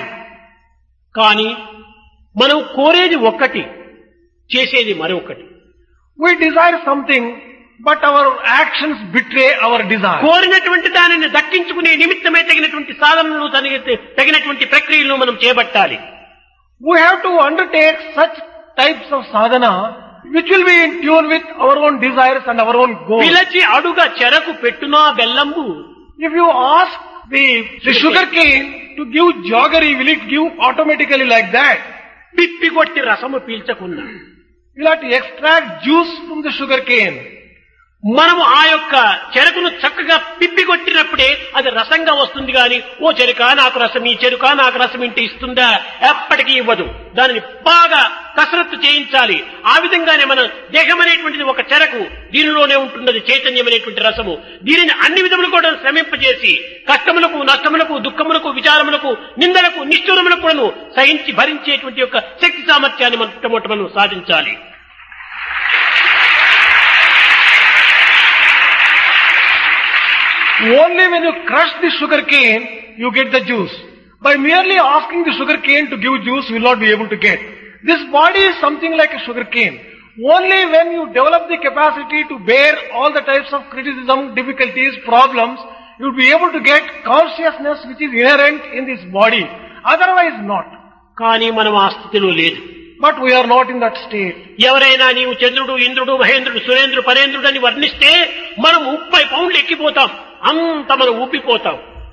కానీ మనం కోరేది ఒక్కటి, చేసేది మరొకటి. We desire something, but our actions betray our desire. కోరినటువంటి దానిని దక్కించుకునే నిమిత్తమే తగినటువంటి సాధనలు తగినటువంటి ప్రక్రియలను మనం చేపట్టాలి. We have to undertake such types of sadhana which will be in tune with our own desires and our own goals. పిలచి అడుగ చెరకు పెట్టునా బెల్లంబు. If you ask the, the sugar cane to give jaggery, will it give automatically like that? పిప్పి కొట్టి రసము పీల్చకున్నా. You'll have to extract juice from the sugar cane. మనము ఆ యొక్క చెరుకును చక్కగా పిప్పి కొట్టినప్పుడే అది రసంగా వస్తుంది గాని ఓ చెరుక నాకు రసం, ఈ చెరుక నాకు రసం ఇంటి ఇస్తుందా? ఎప్పటికీ ఇవ్వదు. దానిని బాగా కసరత్తు చేయించాలి. ఆ విధంగానే మన దేహం అనేటువంటిది ఒక చెరకు, దీనిలోనే ఉంటున్నది చైతన్యం అనేటువంటి రసము. దీనిని అన్ని విధములు కూడా శ్రమింపజేసి కష్టములకు, నష్టములకు, దుఃఖములకు, విచారములకు, నిందలకు, నిష్ఠూరములకు కూడా సహించి భరించేటువంటి యొక్క శక్తి సామర్థ్యాన్ని మొట్టమొదట మనం సాధించాలి. Only when you crush the sugar cane, you get the juice. By merely asking the sugar cane to give juice, you will not be able to get. This body is something like a sugar cane. Only when you develop the capacity to bear all the types of criticism, difficulties, problems, you will be able to get consciousness which is inherent in this body. Otherwise not. కానీ మనం ఆ స్థితిలో లేదు. But we are not in that state. ఎవరైనా నీవు చంద్రుడు, ఇంద్రుడు, మహేంద్రుడు, సురేంద్రుడు, పరేంద్రుడు అని వర్ణిస్తే మనం ముప్పై పౌండ్లు ఎక్కిపోతాం. అంత మనం ఊపిపోతాం.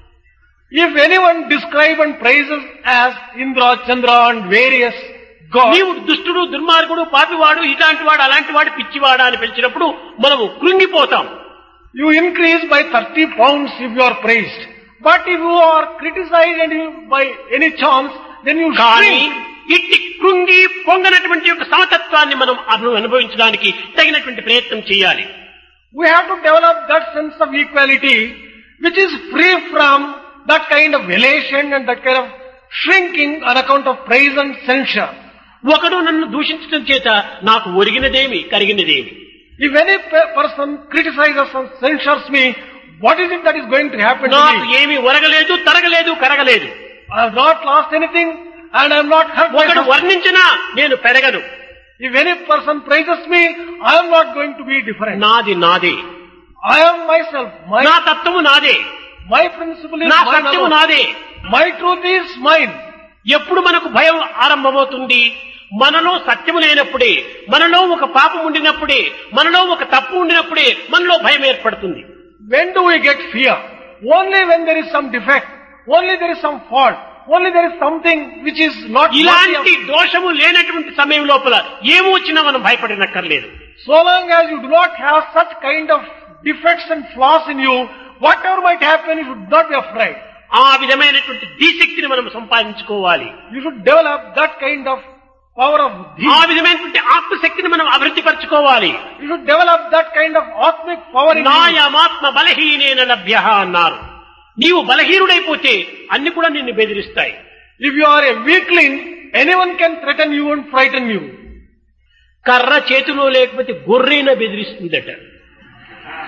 If anyone describe and praises as Indra, Chandra and various gods, నీవు దుష్టుడు, దుర్మార్గుడు, పాపివాడు, ఇలాంటి వాడు, అలాంటి వాడు, పిచ్చివాడు అని పెంచినప్పుడు మనము కృంగిపోతాం. you increase by thirty pounds if you are praised. But if you are criticized and you, by any chance, then you కానీ shrink. ఇట్టి కృంగి పొంగనటువంటి యొక్క సమతత్వాన్ని మనం అను- అనుభవించడానికి తగినటువంటి ప్రయత్నం చేయాలి. We have to develop that sense of equality which is free from that kind of elation and that kind of shrinking on account of praise and censure. ఒకడు నన్ను దూషించడం చేత నాకు ఒరిగినదేమి, కరిగినదేమి? If any pe- person criticizes and censures me, what is it that is going to happen to నాకు me? ఏమి ఒరగలేదు, తరగలేదు, కరగలేదు. I have not lost anything and I am not hurt. ఒకడు myself. వర్ణించినా నేను పెరగను. If any person praises me, I am not going to be different. నాది నాదే, I am myself. My, నా తత్వము నాదే, my principle is నా mine సత్యము alone. నాదే. My truth is mine. ఎప్పుడు మనకు భయం ఆరంభమవుతుంది? మనలో సత్యము లేనప్పుడే, మనలో ఒక పాపం ఉండినప్పుడే, మనలో ఒక తప్పు ఉండినప్పుడే మనలో భయం ఏర్పడుతుంది. When do we get fear? Only when there is some defect. Only there is some fault. Only there is something which is not worthy ఇలాంటి of- దోషము లేనటువంటి సమయం లోపల ఏమో వచ్చినా మనం భయపడనక్కర్లేదు. So long as you do not have such kind of defects and flaws in you, whatever might happen, you should not be afraid. ఆ విధమైనటువంటి ధీశక్తిని మనం సంపాదించుకోవాలి. You should develop that kind of power of dhi. ఆ విధమైనటువంటి ఆత్మశక్తిని మనం అభివృద్ధి పరచుకోవాలి. You should develop that kind of atmic power in you. నాయమాత్మ బలహీనేన లభ్య అన్నారు. నీవు బలహీనుడైపోతే అన్ని కూడా నిన్ను బెదిరిస్తాయి. If you are a weakling, anyone can threaten you and frighten you. కర్ర చేతిలో లేకపోతే గొర్రెన బెదిరిస్తుందట.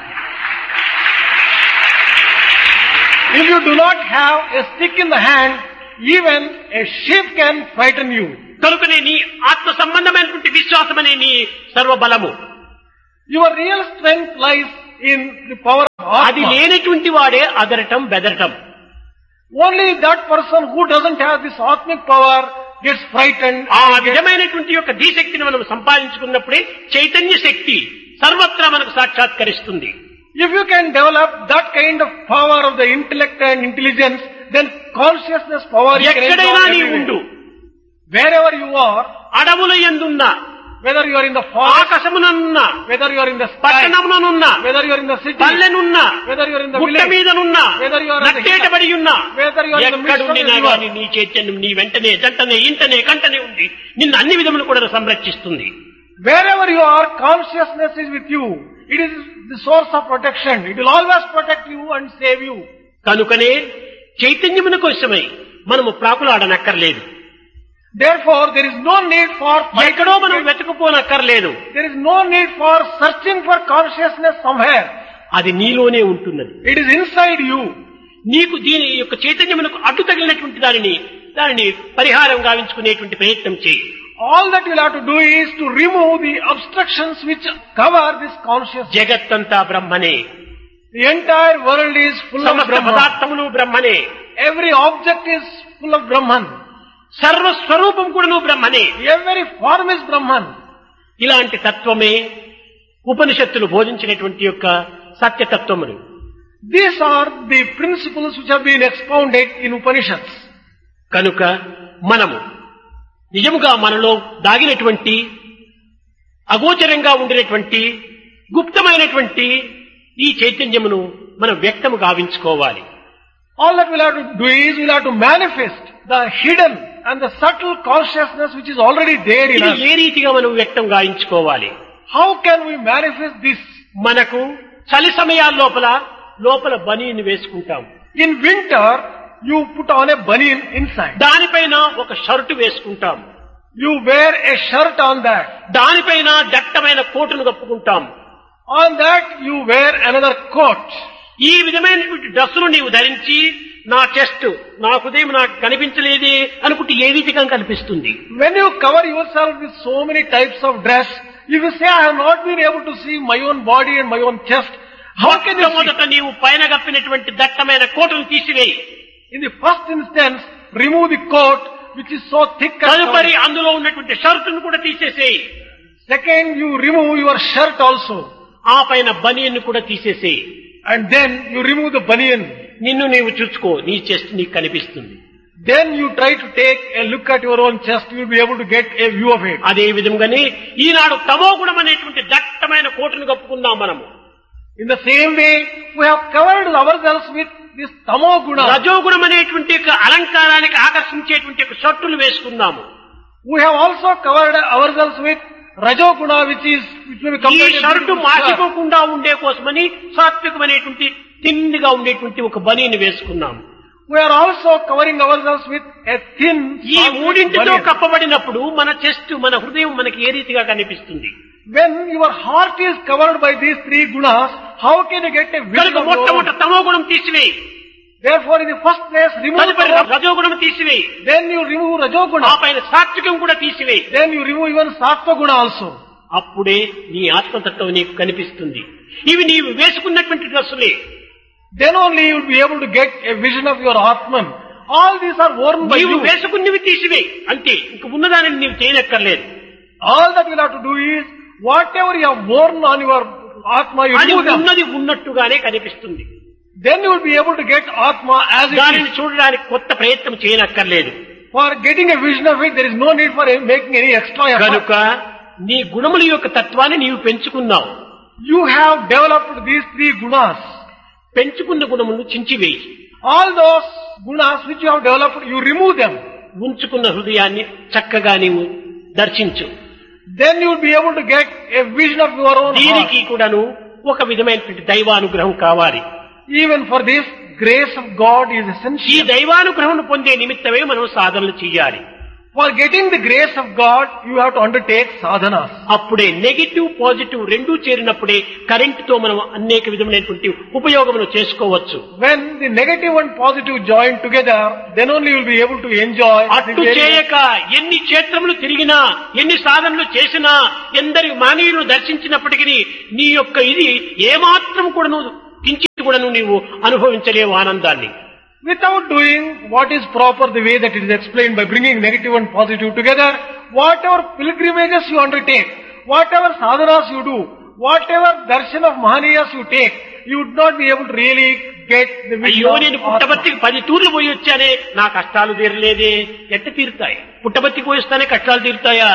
If you do not have a stick in the hand, even a sheep can frighten you. కనుకనే నీ ఆత్మ సంబంధమైనటువంటి విశ్వాసం అనే నీ సర్వబలము. Your real strength lies in the power of అది Atma. లేనటువంటి వాడే అదరటం బెదరటం. Only that person who doesn't have this Atmic power gets frightened. ఆ విధమైనటువంటి యొక్క ధీశక్తిని మనం సంపాదించుకున్నప్పుడే చైతన్య శక్తి సర్వత్రా మనకు సాక్షాత్కరిస్తుంది. If you can develop that kind of power of the intellect and intelligence, then consciousness power you can ఎక్కడైనా నీ enjoy ఉండు, everywhere. Wherever you are, అడవుల యందున్నా, whether you are in the forest, ఆకాశముననున్నా, whether you are in the sky, పట్టణముననున్నా, whether you are in the city, పల్లెనున్నా, whether you are in the గుట్ట village, మీదనున్నా, whether you are in the నట్టేటబడి ఉన్నా, whether you are in the midst of ఎక్కడుండినా the river, గాని నీ చైతన్యం నీ వెంటనే జంటనే ఇంటనే కంటనే ఉండి నిన్ను అన్ని విధములు కూడా సంరక్షిస్తుంది. wherever you are, consciousness is with you. It is the source of protection. It will always protect you and save you. కనుకనే చైతన్యమున కోసమై మనము ప్రాకులాడనక్కర్లేదు. Therefore, there is no need for ఎక్కడో మనం వెతుకుపోనక్కర్లేదు. there is no need for searching for consciousness somewhere. అది నీలోనే ఉంటున్నది. It is inside you. నీకు దీని యొక్క చైతన్యమునకు అడ్డు తగిలినటువంటి దానిని దానిని పరిహారం గావించుకునేటువంటి ప్రయత్నం చేయి. All that you will have to do is to remove the obstructions which cover this consciousness. జగత్తంతా బ్రహ్మనే, The entire world is full of సమస్త Brahman. పదార్థములు బ్రహ్మనే, Every object is full of Brahman. సర్వస్వరూపం కూడాను బ్రహ్మనే. Every form is Brahman. ఇలాంటి తత్వమే ఉపనిషత్తులు బోధించినటువంటి యొక్క సత్యతత్వములు. These are the principles which have been expounded in Upanishads. కనుక మనము నిజముగా మనలో దాగినటువంటి అగోచరంగా ఉండినటువంటి గుప్తమైనటువంటి ఈ చైతన్యమును మనం వ్యక్తము గావించుకోవాలి. All that we'll have to do is we'll have to manifest the hidden and the subtle consciousness which is already there in ఇది us. ఏ రీతిగా మనం వ్యక్తం గావించుకోవాలి? How can we manifest this? మనకు చలి సమయాల లోపల లోపల బనీని వేసుకుంటాం. In winter, you put on a banian inside. దానిపైన ఒక షర్టు వేసుకుంటాం. You wear a shirt on that. దానిపైన దట్టమైన కోటును కప్పుకుంటాం. On that, you wear another coat. ఈ విధమైనటువంటి డ్రెస్సులు నీవు ధరించి నా చెస్ట్ నా హృదయం నాకు కనిపించలేదే అనుకుంటే ఏ రీతిగా కనిపిస్తుంది? When you cover yourself with so many types of dress, if you say, I have not been able to see my own body and my own chest, how can you see? మొట్టమొదట నీవు పైన కప్పినటువంటి దట్టమైన కోటును తీసివేయి. In the first instance, remove the coat which is so thick and తదుపరి solid. అందులో ఉన్నటువంటి షర్టును కూడా తీసేసేయి. Second, you remove your shirt also. ఆ పైన బనియన్ను కూడా తీసేసేయి. And then you remove the banian. నిన్ను నీవు చూసుకో, నీ చెస్ట్ నీకు కనిపిస్తుంది. Then you try to take a look at your own chest, you will be able to get a view of it. అదే విధంగానే ఈనాడు తమో గుణం అనేటువంటి దట్టమైన కోటును కప్పుకున్నాం మనము. In the same way, we have covered ourselves with this tamo guna. రజోగుణం అనేటువంటి యొక్క అలంకారానికి ఆకర్షించేటువంటి యొక్క షర్టులు వేసుకున్నాము. We have also covered ourselves with rajoguna, which is which will be ఈ compared షర్టు to shirt. మాసిపోకుండా ఉండే కోసమని సాత్వికమైనటువంటి తిన్నిగా ఉండేటువంటి ఒక బనీని వేసుకున్నాము. We are also covering ourselves with a thin. ఈ soft మూడింటితో banian. కప్పబడినప్పుడు మన చెస్ట్ మన హృదయం మనకి ఏ రీతిగా కనిపిస్తుంది? When your heart is covered by these three gunas, how can you get a vision కనుక of your మొట్టమొదట own? తమో గుణం తీసివేయి. Therefore, in the first place, remove తదుపరి tamo. రజోగుణం తీసివేయి. Then you remove ఆ rajoguna. పైన సాత్వికం కూడా తీసివేయి. Then you remove even sattva guna also. అప్పుడే నీ ఆత్మతత్వం నీకు కనిపిస్తుంది. ఇవి నీవు వేసుకున్నటువంటి డ్రెస్సులే. Then only you will be able to get a vision of your Atman. All these are worn by నీవు you. వేసుకున్నవి తీసివేయి అంతే. ఇంక ఉన్నదానిని నీవు చేయనక్కర్లేదు. All that you will have to do is, whatever you have worn on your Atma, you అది remove them. ఉన్నది ఉన్నట్టుగానే కనిపిస్తుంది. Then you will be able to get Atma as it దానిని is. చూడడానికి కొత్త ప్రయత్నం చేయనక్కర్లేదు. For getting a vision of it, there is no need for making any extra effort. కనుక నీ గుణముల యొక్క తత్వాన్ని నీవు పెంచుకున్నావు. You have developed these three gunas. పెంచుకున్న గుణములను చించివేయి. All those gunas which you have developed, you remove them. ఉంచుకున్న హృదయాన్ని చక్కగా నీవు దర్శించు. Then you will be able to get a vision of your own heart. దీనికి కూడాను ఒక విధమైనటువంటి దైవానుగ్రహం కావాలి. Even for this, grace of God is ఈ essential. దైవానుగ్రహం పొందే నిమిత్తమే మనం సాధనలు చేయాలి. For getting the grace of God, you have to undertake sadhanas. అప్పుడే నెగిటివ్ పాజిటివ్ రెండూ చేరినప్పుడే కరెంట్ తో మనం అనేక విధమైనటువంటి ఉపయోగములు చేసుకోవచ్చు. When the negative and positive join together, then only you will be able to enjoy. అట్టు చేయక ఎన్ని క్షేత్రములు తిరిగినా, ఎన్ని సాధనలు చేసినా, ఎందరి మానవులను దర్శించినప్పటికీ నీ యొక్క ఇది ఏమాత్రం కూడా నువ్వు కించిత్ కూడా నీవు అనుభవించలేవు ఆనందాన్ని. Without doing what is proper the way that it is explained by bringing negative and positive together, whatever pilgrimages you undertake, whatever sadhanas you do, whatever darshan of Mahaniyas you take, you would not be able to really get the vision అయ్యో of నేను పుట్టబర్తికి పది తూర్లు పోయి వచ్చానే, నా కష్టాలు తీరలేదే. ఎట్ట తీరుతాయి? పుట్టబర్తికి పోయి వస్తానే కష్టాలు తీరుతాయా?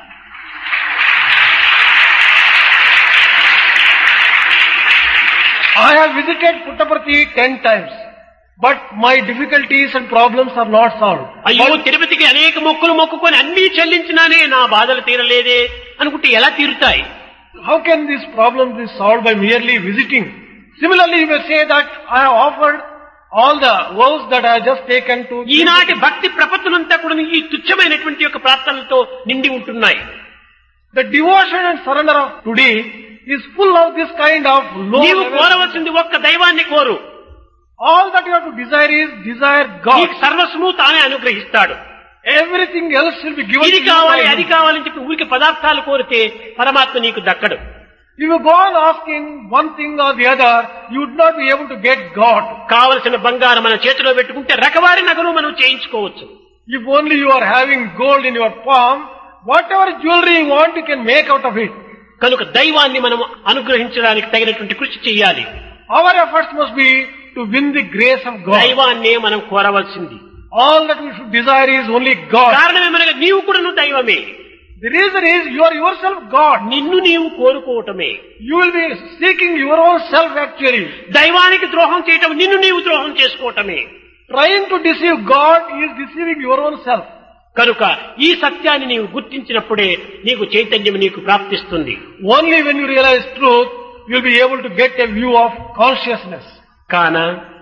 I have visited Puttaparthi ten times. But my difficulties and problems are not solved. అయ్యో తిరుపతికి అనేక మొక్కులు మొక్కుకొని అన్ని చెల్లించినానే నా బాధలు తీరలేదే అనుకుంటే ఎలా తీరుతాయి? How can this problem be solved by merely visiting? Similarly, you may say that I have offered all the vows that I have just taken to. ఈనాటి భక్తి ప్రపత్తులంతా కూడా ఈ తుచ్చమైనటువంటి యొక్క ప్రార్థనలతో నిండి ఉంటున్నాయి. The devotion and surrender of today is full of this kind of low. నీవు కోరవలసింది ఒక్క దైవాన్ని కోరు. All that you have to desire is desire God. నీకు సర్వస్వము తానే అనుగ్రహిస్తాడు. Everything else will be given ఇది to you. కావాలి అది కావాలని చెప్పి ఊరికి పదార్థాలు కోరితే పరమాత్మ నీకు దక్కడు. If you go on asking one thing or the other, you would not be able to get God. కావలసిన బంగారం మన చేతిలో పెట్టుకుంటే రకవారి నగలు మనం చేయించుకోవచ్చు. If only you are having gold in your palm, whatever jewelry you want, you can make out of it. కనుక దైవాన్ని మనం అనుగ్రహించడానికి తగినటువంటి కృషి చేయాలి. Our efforts must be to win the grace of God. దైవాన్నే మనం కోరవలసింది. All that we should desire is only God. కారణం ఏమనగా నీవు కూడా నువ్వు దైవమే. The reason is you are yourself God. నిన్ను నీవు కోరుకోవటమే. You will be seeking your own self actually. దైవానికి ద్రోహం చేయటం నిన్ను నీవు ద్రోహం చేసుకోవటమే. Trying to deceive God is deceiving your own self. కనుక ఈ సత్యాన్ని నీవు గుర్తించినప్పుడే నీకు చైతన్యం నీకు ప్రాప్తిస్తుంది. Only when you realize truth, you will be able to get a view of consciousness. కాన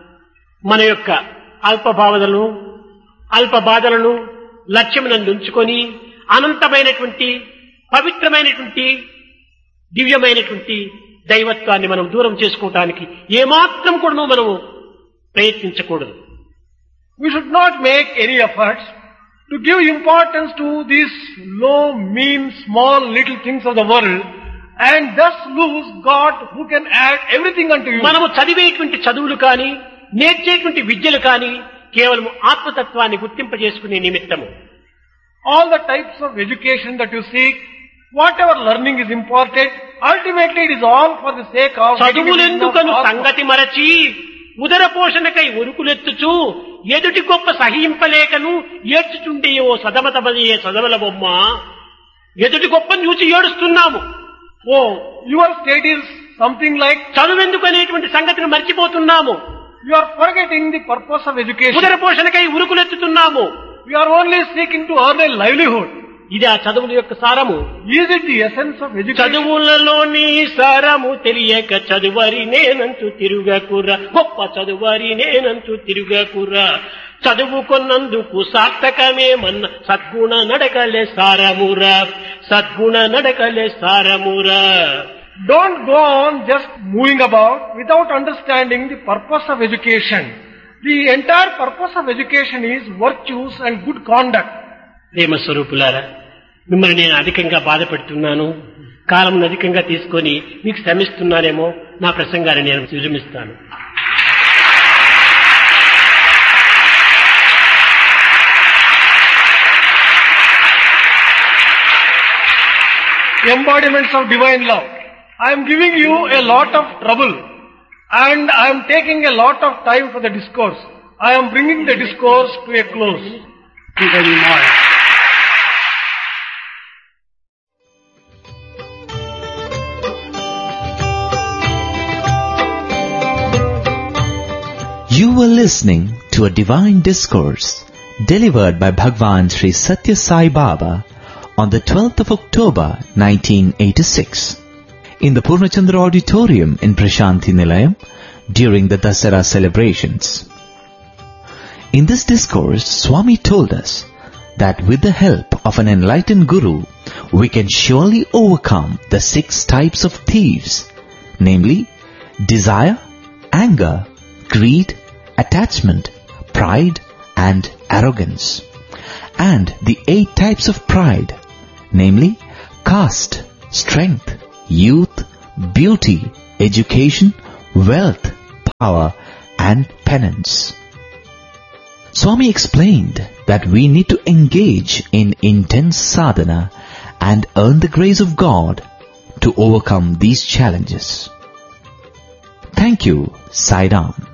మన యొక్క అల్ప భావనలను అల్ప బాధలను లక్ష్యమునందు ఉంచుకొని అనంతమైనటువంటి పవిత్రమైనటువంటి దివ్యమైనటువంటి దైవత్వాన్ని మనం దూరం చేసుకోవడానికి ఏమాత్రం కూడా మనము ప్రయత్నించకూడదు. We should not make any efforts to give importance to these low, mean, small, little things of the world and thus lose God who can add everything unto you. మనము చదివేటువంటి చదువులు కానీ నేర్చేటువంటి విద్యలు కానీ కేవలం ఆత్మతత్వాన్ని గుర్తింపజేసుకునే నిమిత్తము. All the types of education that you seek, whatever learning is imparted, ultimately it is all for the sake of చదువులెందుకను సంగతి మరచి ఉదర పోషణకై ఉరుకులెత్తుచు ఎదుటి గొప్ప సహింపలేకను ఏడ్చుచుండే ఓ సదమతమయ్యే సదమల బొమ్మ. ఎదుటి గొప్పను చూసి ఏడుస్తున్నాము. Oh, your state is something like చదువెందుకు అనేటువంటి సంగతిని మర్చిపోతున్నాము. you are forgetting the purpose of education. ఉదర పోషణకై ఉరుకులెత్తుతున్నాము. You are only seeking to earn a livelihood. ఇది ఆ చదువుల యొక్క సారము. Is it the essence of education? చదువులలోని సారము తెలియక చదువరి నేనంచు తిరుగకురా, గొప్ప చదువరి నేనంచు తిరుగకురా, చదువుకున్నందుకు సార్థకమేమన్న సద్గుణ నడకలే సారమురా, సద్గుణ నడకలే సారమురా. Don't go on just moving about without understanding the purpose of education. The entire purpose of education is virtues and good conduct. ప్రేమ స్వరూపులారా, మిమ్మల్ని నేను అధికంగా బాధపెడుతున్నాను, కాలం అధికంగా తీసుకొని మీకు శ్రమిస్తున్నానేమో, నా ప్రసంగాన్ని నేను విరమిస్తాను. Embodiments of divine love. I am giving you a lot of trouble and I am taking a lot of time for the discourse. I am bringing the discourse to a close. You were listening to a divine discourse delivered by Bhagwan Sri Satya Sai Baba on the twelfth of October nineteen eighty-six in the Purnachandra Auditorium in Prashanthi Nilayam during the Dasara celebrations. In this discourse, Swami told us that with the help of an enlightened Guru, we can surely overcome the six types of thieves, namely desire, anger, greed, attachment, pride and arrogance, and the eight types of pride, namely caste, strength, youth, beauty, education, wealth, power and penance. Swami explained that we need to engage in intense sadhana and earn the grace of God to overcome these challenges. Thank you, Sai Ram.